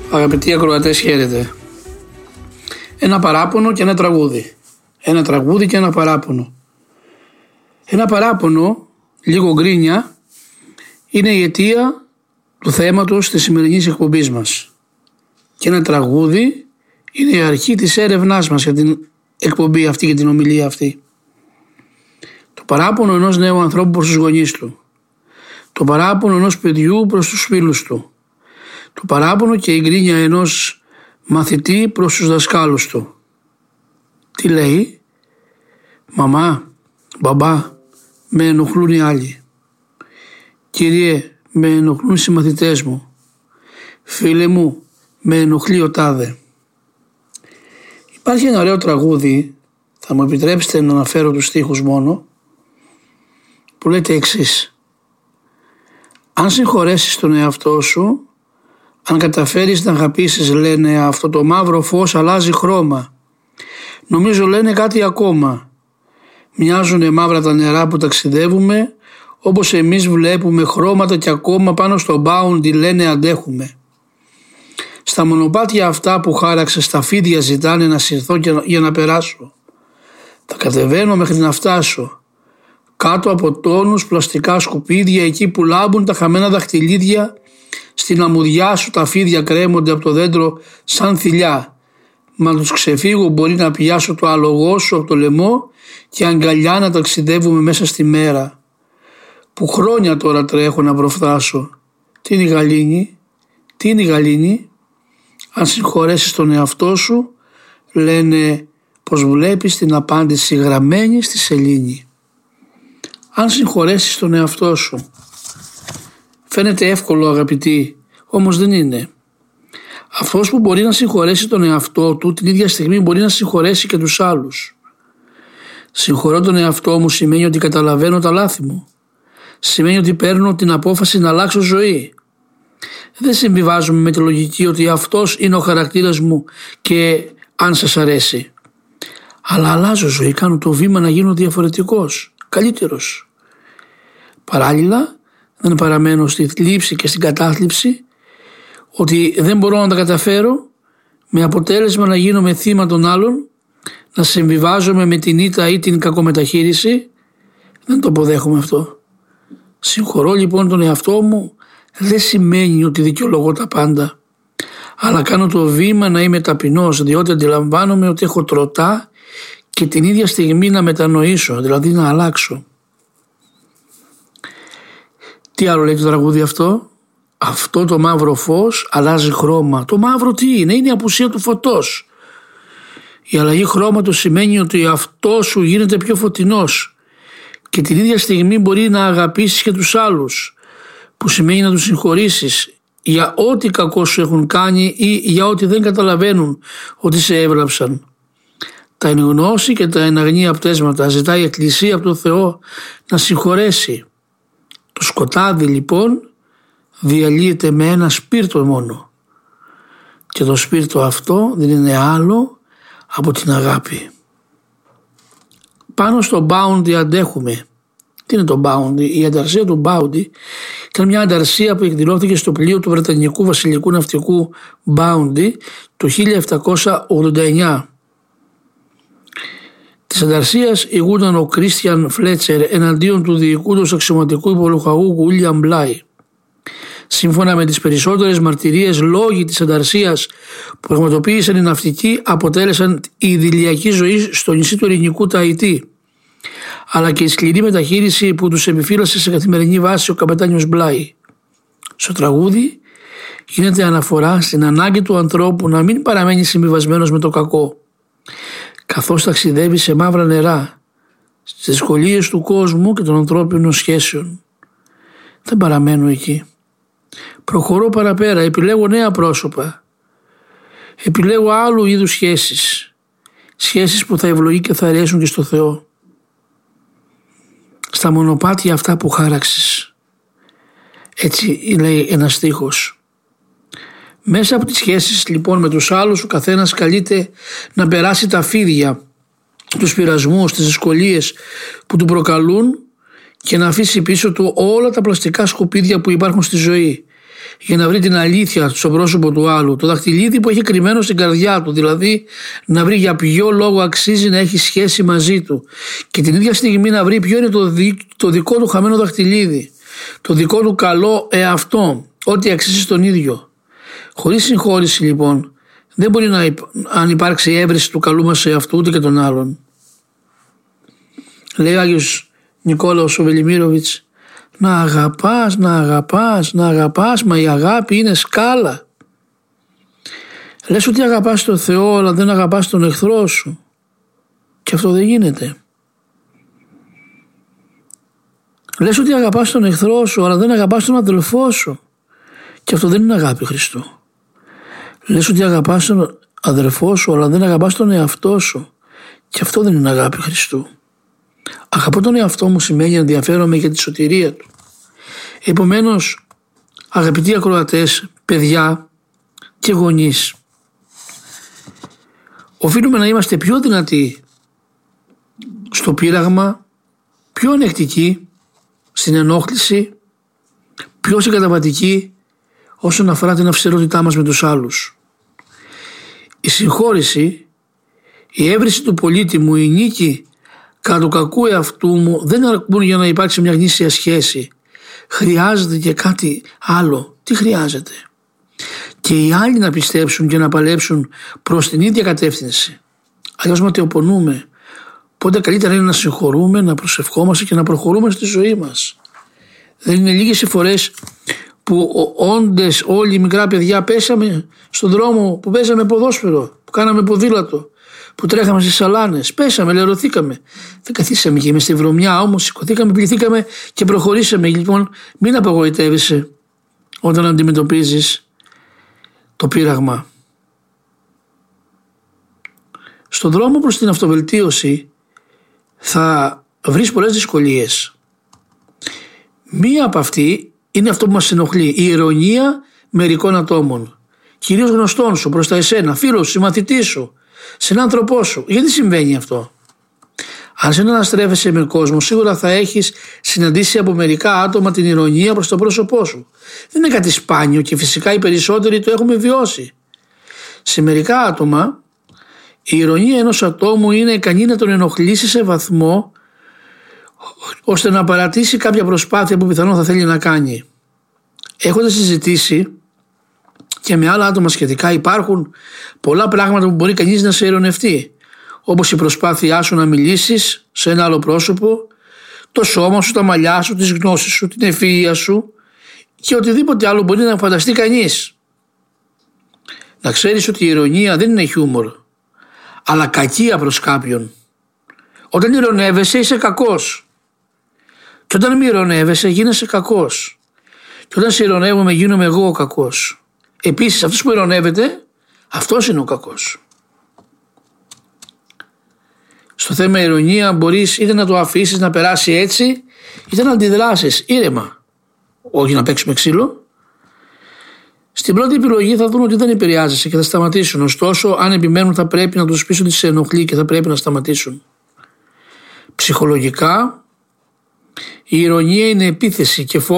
Αγαπητοί ακροατές, χαίρετε. Ένα παράπονο και ένα τραγούδι. Ένα τραγούδι και ένα παράπονο. Ένα παράπονο, λίγο γκρίνια, είναι η αιτία του θέματος της σημερινής εκπομπής μας. Και ένα τραγούδι είναι η αρχή της έρευνάς μας για την εκπομπή αυτή, για την ομιλία αυτή. Το παράπονο ενός νέου ανθρώπου προς τους γονείς του. Το παράπονο ενός παιδιού προς τους φίλους του. Το παράπονο και η γκρίνια ενός μαθητή προς τους δασκάλους του. Τι λέει? Μαμά, μπαμπά, με ενοχλούν οι άλλοι. Κύριε, με ενοχλούν οι συμμαθητές μου. Φίλε μου, με ενοχλεί ο τάδε. Υπάρχει ένα ωραίο τραγούδι, θα μου επιτρέψετε να αναφέρω τους στίχους μόνο, που λέει τα εξής. Αν συγχωρέσεις τον εαυτό σου, αν καταφέρεις να αγαπήσεις, λένε, αυτό το μαύρο φως αλλάζει χρώμα. Νομίζω λένε κάτι ακόμα. Μοιάζουνε μαύρα τα νερά που ταξιδεύουμε, όπως εμείς βλέπουμε χρώματα και ακόμα πάνω στο Bounty λένε αντέχουμε. Στα μονοπάτια αυτά που χάραξε στα φίδια ζητάνε να συρθώ για να περάσω. Θα κατεβαίνω μέχρι να φτάσω. Κάτω από τόνους πλαστικά σκουπίδια, εκεί που λάμπουν τα χαμένα δαχτυλίδια, στην αμμουδιά σου τα φίδια κρέμονται από το δέντρο σαν θηλιά. Μα τους ξεφύγω μπορεί να πιάσω το άλογό σου από το λαιμό και αγκαλιά να ταξιδεύουμε μέσα στη μέρα. Που χρόνια τώρα τρέχω να προφθάσω. Τι είναι η γαλήνη? Τι είναι η γαλήνη? Αν συγχωρέσεις τον εαυτό σου, λένε πως βλέπεις την απάντηση γραμμένη στη σελήνη. Αν συγχωρέσεις τον εαυτό σου. Φαίνεται εύκολο, αγαπητοί, όμως δεν είναι. Αυτός που μπορεί να συγχωρέσει τον εαυτό του, την ίδια στιγμή μπορεί να συγχωρέσει και τους άλλους. Συγχωρώ τον εαυτό μου σημαίνει ότι καταλαβαίνω τα λάθη μου. Σημαίνει ότι παίρνω την απόφαση να αλλάξω ζωή. Δεν συμβιβάζομαι με τη λογική ότι αυτός είναι ο χαρακτήρας μου και αν σας αρέσει. Αλλά αλλάζω ζωή, κάνω το βήμα να γίνω διαφορετικός, καλύτερος. Παράλληλα, δεν παραμένω στη θλίψη και στην κατάθλιψη ότι δεν μπορώ να τα καταφέρω, με αποτέλεσμα να γίνομαι θύμα των άλλων, να συμβιβάζομαι με την ήττα ή την κακομεταχείριση. Δεν το αποδέχομαι αυτό. Συγχωρώ λοιπόν τον εαυτό μου, δεν σημαίνει ότι δικαιολογώ τα πάντα, αλλά κάνω το βήμα να είμαι ταπεινός, διότι αντιλαμβάνομαι ότι έχω τροτά και την ίδια στιγμή να μετανοήσω, δηλαδή να αλλάξω. Τι άλλο λέει το τραγούδι αυτό? Αυτό το μαύρο φως αλλάζει χρώμα. Το μαύρο τι είναι? Είναι η απουσία του φωτός. Η αλλαγή χρώματος σημαίνει ότι αυτό σου γίνεται πιο φωτεινός και την ίδια στιγμή μπορεί να αγαπήσεις και τους άλλους, που σημαίνει να τους συγχωρήσεις για ό,τι κακό σου έχουν κάνει ή για ό,τι δεν καταλαβαίνουν ότι σε έβλαψαν. Τα εν γνώση και τα εν αγνία πτέσματα ζητάει η Εκκλησία από τον Θεό να συγχωρέσει. Το σκοτάδι λοιπόν διαλύεται με ένα σπίρτο μόνο και το σπίρτο αυτό δεν είναι άλλο από την αγάπη. Πάνω στο Bounty αντέχουμε. Τι είναι το Bounty? Η ανταρσία του Bounty ήταν μια ανταρσία που εκδηλώθηκε στο πλοίο του Βρετανικού βασιλικού ναυτικού Bounty το 1789. Της ανταρσίας ηγούνταν ο Κρίστιαν Φλέτσερ εναντίον του διοικούντος αξιωματικού υπολογαγού William Bligh. Σύμφωνα με τις περισσότερες μαρτυρίες, λόγοι της ανταρσίας που πραγματοποίησαν οι ναυτικοί αποτέλεσαν η ιδηλιακή ζωή στο νησί του Ειρηνικού Ταϊτή, αλλά και η σκληρή μεταχείριση που τους επιφύλασε σε καθημερινή βάση ο καπετάνιος Μπλάι. Στο τραγούδι γίνεται αναφορά στην ανάγκη του ανθρώπου να μην παραμένει συμβιβασμένος με το κακό, καθώς ταξιδεύει σε μαύρα νερά, στις δυσκολίες του κόσμου και των ανθρώπινων σχέσεων. Δεν παραμένω εκεί. Προχωρώ παραπέρα, επιλέγω νέα πρόσωπα. Επιλέγω άλλου είδους σχέσεις. Σχέσεις που θα ευλογεί και θα αρέσουν και στο Θεό. Στα μονοπάτια αυτά που χάραξες. Έτσι λέει ένας στίχος. Μέσα από τις σχέσεις λοιπόν με τους άλλους ο καθένας καλείται να περάσει τα φίδια, τους πειρασμούς, τις δυσκολίες που του προκαλούν και να αφήσει πίσω του όλα τα πλαστικά σκουπίδια που υπάρχουν στη ζωή για να βρει την αλήθεια στο πρόσωπο του άλλου, το δαχτυλίδι που έχει κρυμμένο στην καρδιά του, δηλαδή να βρει για ποιο λόγο αξίζει να έχει σχέση μαζί του και την ίδια στιγμή να βρει ποιο είναι το δικό του χαμένο δαχτυλίδι, το δικό του καλό εαυτό, ό,τι αξίζει στον ίδιο. Χωρίς συγχώρηση λοιπόν δεν μπορεί αν υπάρξει έβρεση του καλού μας εαυτού ούτε και των άλλων. Λέει ο Άγιος Νικόλαος ο Βελιμίροβιτς, να αγαπάς, μα η αγάπη είναι σκάλα. Λες ότι αγαπάς τον Θεό αλλά δεν αγαπάς τον εχθρό σου και αυτό δεν γίνεται. Λες ότι αγαπάς τον εχθρό σου αλλά δεν αγαπάς τον αδελφό σου και αυτό δεν είναι αγάπη Χριστού. Λες ότι αγαπάς τον αδελφό σου αλλά δεν αγαπάς τον εαυτό σου και αυτό δεν είναι αγάπη Χριστού. Αγαπώ τον εαυτό μου σημαίνει να ενδιαφέρομαι για τη σωτηρία του. Επομένως, αγαπητοί ακροατές, παιδιά και γονείς, οφείλουμε να είμαστε πιο δυνατοί στο πείραγμα, πιο ανεκτικοί στην ενόχληση, πιο συγκαταβατικοί όσον αφορά την αυστηρότητά μας με τους άλλους. Η συγχώρηση, η έβριση του πολίτη μου, η νίκη κατά του κακού εαυτού μου δεν αρκούν για να υπάρξει μια γνήσια σχέση. Χρειάζεται και κάτι άλλο. Τι χρειάζεται? Και οι άλλοι να πιστέψουν και να παλέψουν προς την ίδια κατεύθυνση. Αλλιώς ματαιοπονούμε. Οπότε καλύτερα είναι να συγχωρούμε, να προσευχόμαστε και να προχωρούμε στη ζωή μας. Δεν είναι λίγες οι φορές που όντες όλοι οι μικρά παιδιά πέσαμε στον δρόμο, που παίζαμε ποδόσφαιρο, που κάναμε ποδήλατο, που τρέχαμε στις σαλάνες, πέσαμε, λερωθήκαμε. Δεν καθίσαμε και μες στη βρωμιά, όμως σηκωθήκαμε, πληθήκαμε και προχωρήσαμε. Λοιπόν, μην απογοητεύεσαι όταν αντιμετωπίζεις το πείραγμα. Στον δρόμο προς την αυτοβελτίωση θα βρεις πολλές δυσκολίες. Μία από αυτή είναι αυτό που μας ενοχλεί, η ηρωνία μερικών ατόμων, κυρίως γνωστών σου, προς τα εσένα, φίλος σου, συμμαθητή σου, συνάνθρωπό σου. Γιατί συμβαίνει αυτό? Αν συναναστρέφεσαι με κόσμο, σίγουρα θα έχεις συναντήσει από μερικά άτομα την ηρωνία προς το πρόσωπό σου. Δεν είναι κάτι σπάνιο και φυσικά οι περισσότεροι το έχουμε βιώσει. Σε μερικά άτομα η ηρωνία ενός ατόμου είναι ικανή να τον ενοχλήσει σε βαθμό ώστε να παρατήσει κάποια προσπάθεια που πιθανόν θα θέλει να κάνει. Έχοντας συζητήσει και με άλλα άτομα σχετικά, υπάρχουν πολλά πράγματα που μπορεί κανείς να σε ειρωνευτεί, όπως η προσπάθειά σου να μιλήσεις σε ένα άλλο πρόσωπο, το σώμα σου, τα μαλλιά σου, τις γνώσεις σου, την ευφυΐα σου και οτιδήποτε άλλο μπορεί να φανταστεί κανείς. Να ξέρεις ότι η ειρωνία δεν είναι χιούμορ, αλλά κακία προς κάποιον. Όταν ειρωνεύεσαι είσαι κακός. Και όταν μη ειρωνεύεσαι γίνεσαι κακός. Και όταν σε ειρωνεύομαι γίνομαι εγώ ο κακός. Επίσης αυτός που ειρωνεύεται, αυτός είναι ο κακός. Στο θέμα ειρωνία μπορείς είτε να το αφήσεις να περάσει έτσι, είτε να αντιδράσεις ήρεμα. Όχι να παίξουμε ξύλο. Στην πρώτη επιλογή θα δουν ότι δεν επηρεάζεσαι και θα σταματήσουν. Ωστόσο, αν επιμένουν, θα πρέπει να τους πεις ότι σε ενοχλεί και θα πρέπει να σταματήσουν. Ψυχολογικά, η ειρωνία είναι επίθεση και